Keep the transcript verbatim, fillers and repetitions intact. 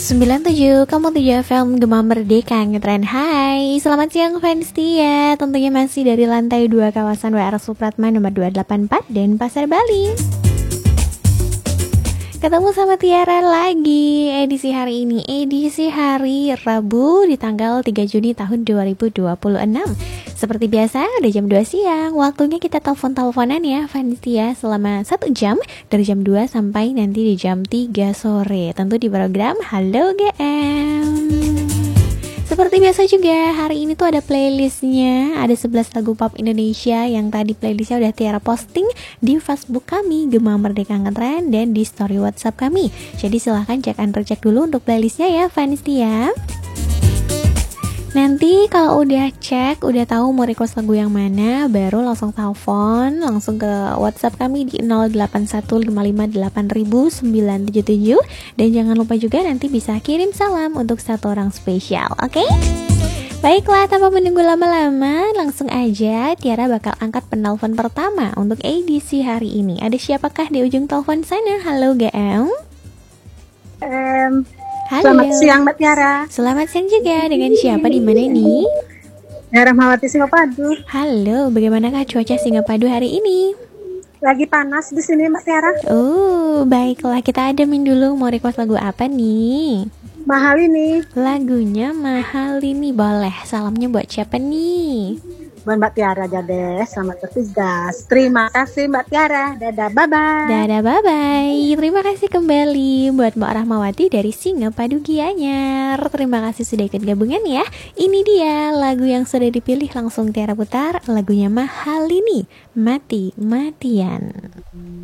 sembilan tujuh kamu tujuh F M Gema Merdeka Ngetren. Hai, selamat siang fans Tia. Tentunya masih dari lantai dua kawasan W R Supratman nomor dua delapan empat dan Pasar Bali. Ketemu sama Tiara lagi edisi hari ini, edisi hari Rabu di tanggal tiga Juni tahun dua ribu dua puluh enam. Seperti biasa udah jam dua siang, waktunya kita telepon-teleponan ya Vanistia selama satu jam dari jam dua sampai nanti di jam tiga sore. Tentu di program Halo G M. Seperti biasa juga hari ini tuh ada playlistnya. Ada sebelas lagu pop Indonesia yang tadi playlistnya udah Tiara posting di Facebook kami Gema Merdeka Ngetren dan di story WhatsApp kami. Jadi silahkan cek and recheck dulu untuk playlistnya ya Vanistia. Nanti kalau udah cek, udah tahu mau request lagu yang mana, baru langsung telepon langsung ke WhatsApp kami di nol delapan satu lima lima delapan nol nol sembilan tujuh tujuh. Dan jangan lupa juga nanti bisa kirim salam untuk satu orang spesial, oke? Okay? Baiklah, tanpa menunggu lama-lama, langsung aja Tiara bakal angkat penelpon pertama untuk edisi hari ini. Ada siapakah di ujung telepon sana? Halo G M. Um. Halo. Selamat siang Mbak Tiara. Selamat siang juga. Dengan siapa di mana ini? Ya, Rahmawati Singapadu. Halo, bagaimanakah cuaca Singapadu hari ini? Lagi panas di sini Mbak Tiara. Oh, baiklah, kita adamin dulu. Mau request lagu apa nih? Mahal ini. Lagunya Mahal ini, boleh. Salamnya buat siapa nih? Buat Mbak Tiara aja deh. Selamat bertugas. Terima kasih Mbak Tiara. Dadah, bye-bye. Dadah, bye-bye. Terima kasih kembali buat Mbak Rahmawati dari Singapadu Gianyar. Terima kasih sudah ikut gabungan ya. Ini dia lagu yang sudah dipilih, langsung Tiara putar. Lagunya Mahal ini, Mati-Matian.